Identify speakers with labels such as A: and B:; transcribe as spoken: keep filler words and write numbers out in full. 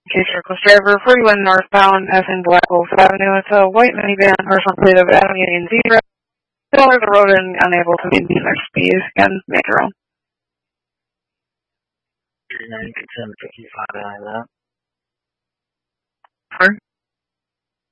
A: Case Circles driver, forty-one northbound, passing Black Wolf Avenue. It's a white minivan, personal plate of Adam Union Zebra. Still over the road and unable to maintain their speed. Again, make your own.
B: three nine, ten fifty-five, that.
A: Sorry?